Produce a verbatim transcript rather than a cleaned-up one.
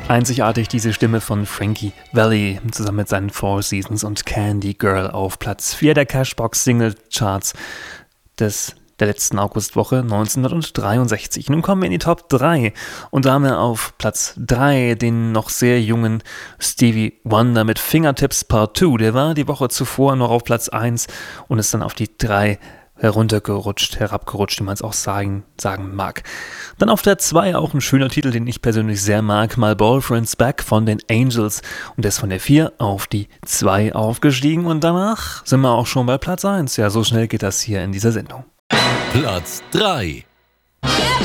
Einzigartig diese Stimme von Frankie Valli zusammen mit seinen Four Seasons und Candy Girl auf Platz vier der Cashbox Single Charts des der letzten Augustwoche neunzehnhundertdreiundsechzig. Nun kommen wir in die Top drei und da haben wir auf Platz drei den noch sehr jungen Stevie Wonder mit Fingertips Part zwei. Der war die Woche zuvor noch auf Platz eins und ist dann auf die drei heruntergerutscht, herabgerutscht, wie man es auch sagen, sagen mag. Dann auf der zwei auch ein schöner Titel, den ich persönlich sehr mag, My Boyfriend's Back von den Angels. Und der ist von der vier auf die zwei aufgestiegen und danach sind wir auch schon bei Platz eins. Ja, so schnell geht das hier in dieser Sendung. Platz drei. Yeah.